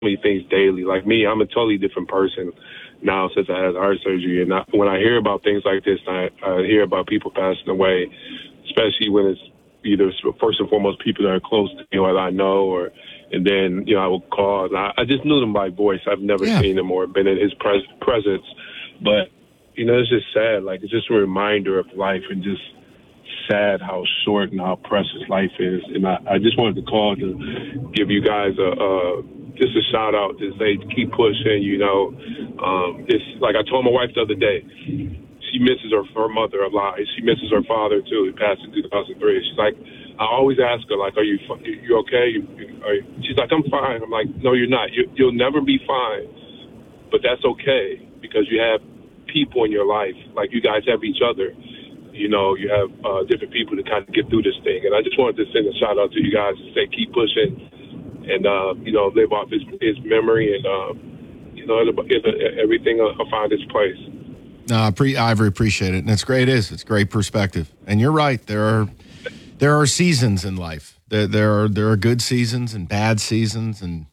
many things daily. Like me, I'm a totally different person now since I had heart surgery. And when I hear about things like this, I hear about people passing away, especially when it's either first and foremost people that are close to me or that I know, and then, I will call. And I just knew them by voice. I've never seen him or been in his presence. But, it's just sad. Like, it's just a reminder of life and just sad how short and how precious life is. And I just wanted to call to give you guys just a shout out to say keep pushing. It's like I told my wife the other day, she misses her mother a lot. She misses her father too. He passed in 2003. She's like, I always ask her, like, are you okay? She's like, I'm fine. I'm like, no, you're not. You'll never be fine, but that's okay because you have people in your life. Like, you guys have each other. You have different people to kind of get through this thing. And I just wanted to send a shout out to you guys and say keep pushing and, live off his memory and, everything will find its place. Ivory, appreciate it. And it's great perspective. And you're right. There are seasons in life. There are good seasons and bad seasons. And,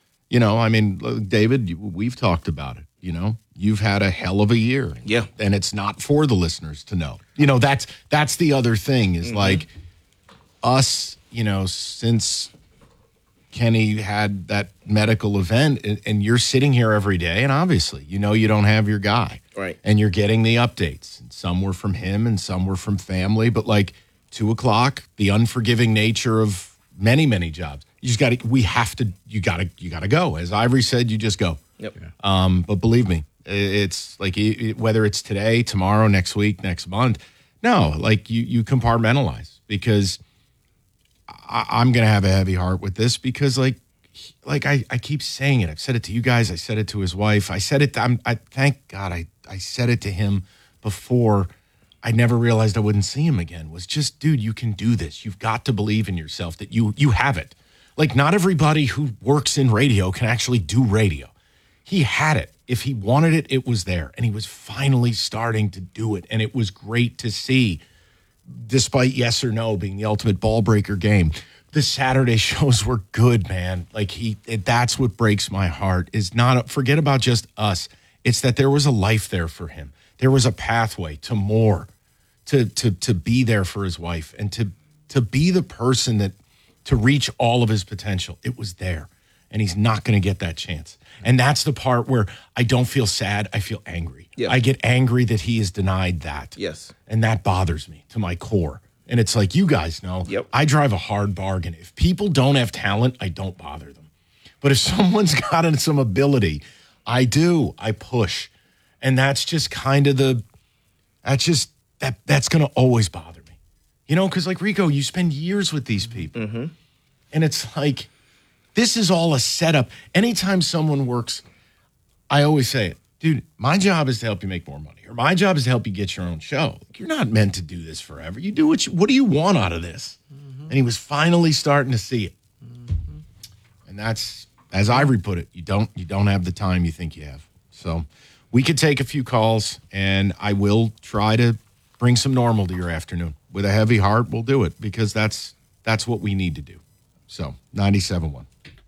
David, we've talked about it. You've had a hell of a year. Yeah. And it's not for the listeners to know. That's the other thing is like us, since Kenny had that medical event and you're sitting here every day and obviously, you don't have your guy. Right. And you're getting the updates. And some were from him and some were from family. But like 2:00, the unforgiving nature of many, many jobs. You gotta go. As Ivory said, you just go. Yep. But believe me, it's like whether it's today, tomorrow, next week, next month. No, like you compartmentalize because I'm going to have a heavy heart with this because like I keep saying it. I've said it to you guys. I said it to his wife. I said it. Thank God I said it to him before. I never realized I wouldn't see him again. Was just, dude, you can do this. You've got to believe in yourself that you have it. Like not everybody who works in radio can actually do radio. He had it. If he wanted it, it was there. And he was finally starting to do it. And it was great to see, despite Yes or No being the ultimate ball breaker game. The Saturday shows were good, man. Like that's what breaks my heart is not, forget about just us. It's that there was a life there for him. There was a pathway to more, to be there for his wife and to be the person that, to reach all of his potential. It was there. And he's not going to get that chance. And that's the part where I don't feel sad. I feel angry. Yeah. I get angry that he is denied that. Yes. And that bothers me to my core. And it's like, you guys know, I drive a hard bargain. If people don't have talent, I don't bother them. But if someone's got some ability, I do. I push. And that's just kind of that's going to always bother me. Because like Rico, you spend years with these people. Mm-hmm. And it's like, this is all a setup. Anytime someone works, I always say it, dude, my job is to help you make more money, or my job is to help you get your own show. You're not meant to do this forever. You do what do you want out of this? Mm-hmm. And he was finally starting to see it. Mm-hmm. And that's, as Ivory put it, you don't have the time you think you have. So we could take a few calls, and I will try to bring some normal to your afternoon. With a heavy heart, we'll do it because that's what we need to do. So 97.1.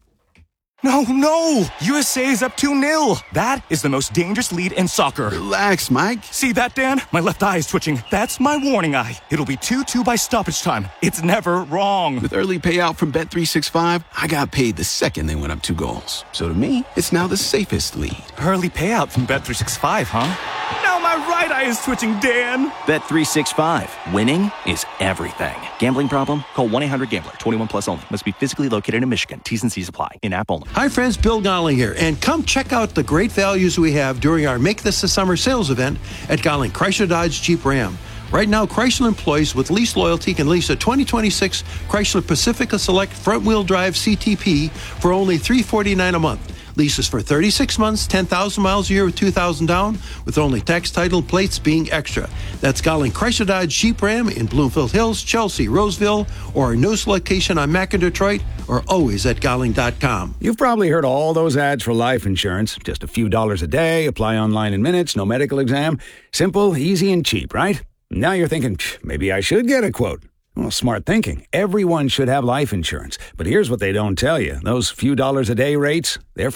No! USA is up 2-0. That is the most dangerous lead in soccer. Relax, Mike. See that, Dan? My left eye is twitching. That's my warning eye. It'll be 2-2 by stoppage time. It's never wrong. With early payout from Bet365, I got paid the second they went up 2 goals. So to me, it's now the safest lead. Early payout from Bet365, huh? Now my right eye is twitching, Dan. Bet365. Winning is everything. Gambling problem? Call 1-800-GAMBLER. 21 plus only. Must be physically located in Michigan. T's and C's apply. In-app only. Hi, friends. Bill Golling here. And come check out the great values we have during our Make This the Summer sales event at Golling Chrysler Dodge Jeep Ram. Right now, Chrysler employees with lease loyalty can lease a 2026 Chrysler Pacifica Select front-wheel drive CTP for only $349 a month. Leases for 36 months, 10,000 miles a year with $2,000 down, with only tax title plates being extra. That's Golling Chrysler Dodge Jeep Ram in Bloomfield Hills, Chelsea, Roseville, or our newest location on Mac in Detroit, or always at Golling.com. You've probably heard all those ads for life insurance. Just a few dollars a day, apply online in minutes, no medical exam. Simple, easy, and cheap, right? Now you're thinking, maybe I should get a quote. Well, smart thinking. Everyone should have life insurance. But here's what they don't tell you. Those few dollars a day rates, they're for